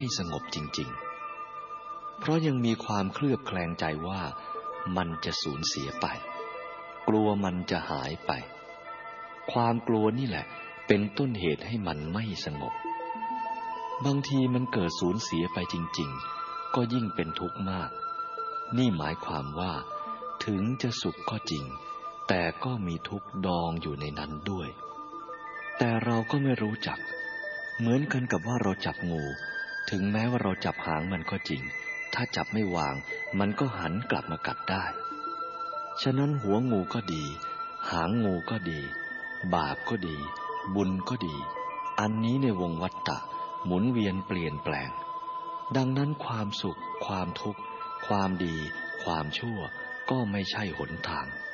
สงบจริงๆเพราะยังมีความเคลือบแคลงใจว่ามันจะสูญเสียไปกลัวมันจะหายไปความกลัวนี่แหละเป็นต้นเหตุให้มันไม่สงบบางทีมันเกิดสูญเสียไปจริงๆก็ยิ่งเป็นทุกข์มากนี่หมายความว่าถึงจะสุขก็จริงแต่ก็มีทุกข์ดองอยู่ในนั้นด้วยแต่เราก็ไม่รู้จักเหมือนกันกับว่าเราจับงูถึงแม้ว่าเราจับหางมันก็จริงถ้าจับไม่วางมันก็หันกลับมากัดได้ฉะนั้นหัวงูก็ดีหางงูก็ดีบาปก็ดีบุญก็ดีอันนี้ในวงวัฏฏะหมุนเวียนเปลี่ยนแปลงดังนั้นความสุขความทุกข์ความดีความชั่วก็ไม่ใช่หนทาง